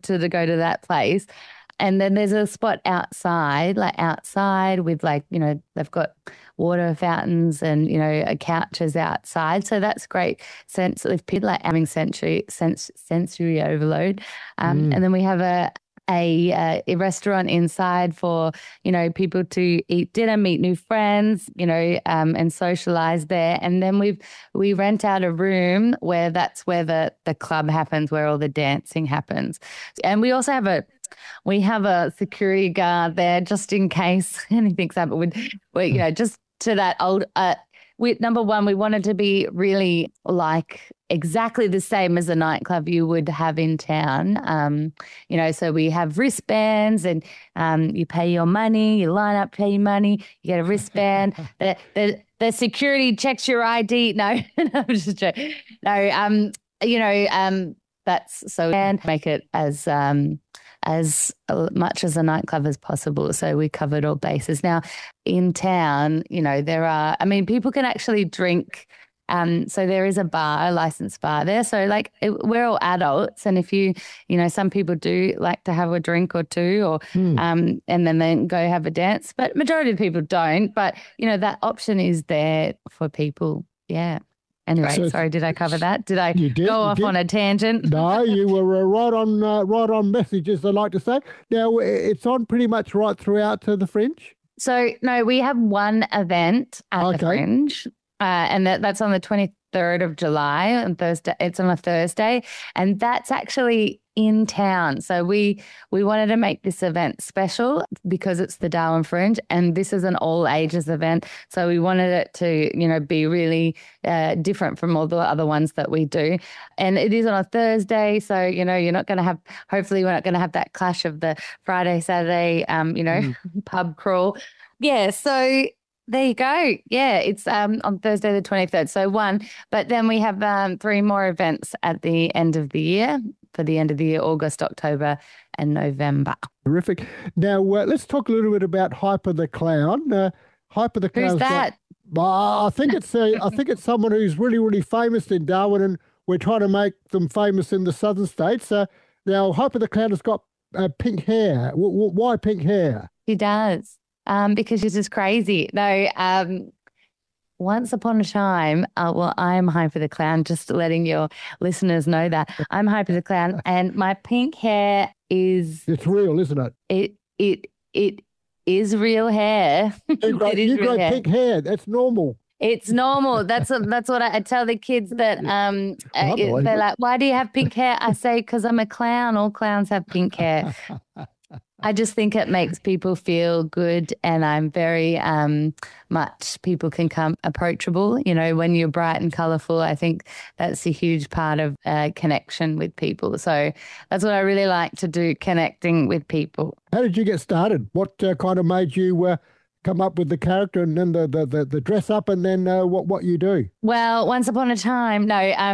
to go to that place. And then there's a spot outside with they've got water fountains and, couches outside. So that's great sense if people like having sensory overload. And then we have a restaurant inside for, people to eat dinner, meet new friends, and socialize there. And then we rent out a room where that's where the club happens, where all the dancing happens. And we also have a security guard there just in case anything's happened. Just to that old. Number one, we wanted to be really like exactly the same as a nightclub you would have in town. So we have wristbands and you pay your money, you line up, pay your money, you get a wristband. The security checks your ID. No, no, I'm just joking. No, that's so and make it as much as a nightclub as possible. So we covered all bases. Now, in town, people can actually drink. So there is a licensed bar there. So we're all adults. And if some people do like to have a drink or two and then go have a dance, but majority of people don't. But, that option is there for people. Yeah. Anyway, sorry, did I cover that? Did I go off on a tangent? No, you were right on message, as I like to say. Now, it's on pretty much right throughout to the Fringe? So, no, we have one event at the Fringe, and that's on the 23rd of July on Thursday. It's on a Thursday, and that's actually in town. So we wanted to make this event special because it's the Darwin Fringe, and this is an all ages event. So we wanted it to, be really different from all the other ones that we do. And it is on a Thursday. So, you're not going to have, hopefully we're not going to have that clash of the Friday, Saturday, pub crawl. Yeah. So there you go. Yeah, it's on Thursday the 23rd. So one, but then we have 3 more events at the end of the year. For the end of the year, August, October, and November. Terrific. Now, let's talk a little bit about Hyper the Clown. Hyper the Clown. Who's that? I think it's someone who's really, really famous in Darwin, and we're trying to make them famous in the southern states. Now, Hyper the Clown has got pink hair. Why pink hair? She does. Because she's just crazy. No, once upon a time, I'm Hyper the Clown, just letting your listeners know that. I'm Hyper the Clown, and my pink hair is... It's real, isn't it? It is real hair. You grow pink hair. That's normal. It's normal. That's what I tell the kids that they're like, why do you have pink hair? I say, because I'm a clown. All clowns have pink hair. I just think it makes people feel good, and I'm very much people can come approachable. When you're bright and colourful, I think that's a huge part of connection with people. So that's what I really like to do, connecting with people. How did you get started? What kind of made you come up with the character and then the dress up and then what you do? Well, once upon a time,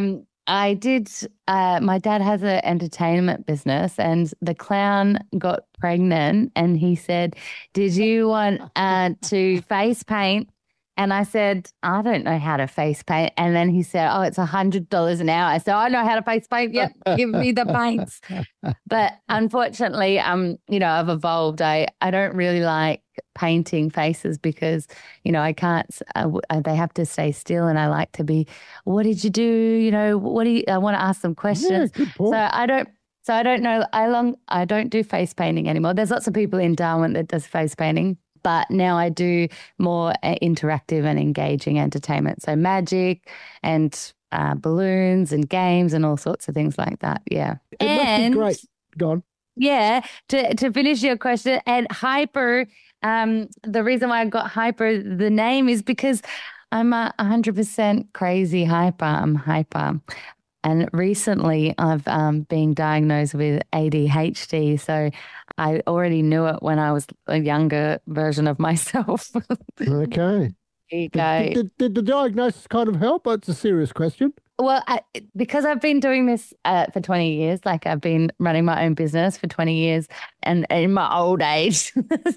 I did. My dad has an entertainment business, and the clown got pregnant, and he said, "Did you want to face paint?" And I said, "I don't know how to face paint." And then he said, "Oh, it's $100 an hour." I said, "I know how to face paint. Yep, give me the paints." But unfortunately, I've evolved. I don't really like painting faces because, I can't, they have to stay still, and I like to be, what did you do? I want to ask them questions. Yeah, good point. So I don't know I don't do face painting anymore. There's lots of people in Darwin that does face painting, but now I do more interactive and engaging entertainment. So magic and balloons and games and all sorts of things like that. Yeah. It must be great. Go on. Yeah. To finish your question, and Hyper, the reason why I got Hyper, the name, is because I'm 100% crazy hyper. I'm hyper. And recently I've been diagnosed with ADHD. So I already knew it when I was a younger version of myself. Okay. There you go. Did the diagnosis kind of help? It's a serious question. Well, because I've been doing this for 20 years, like I've been running my own business for 20 years, and in my old age,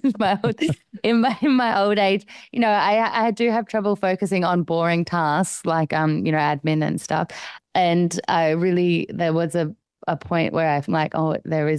in my old age, I do have trouble focusing on boring tasks like, admin and stuff. And there was a point where I'm like, oh, there is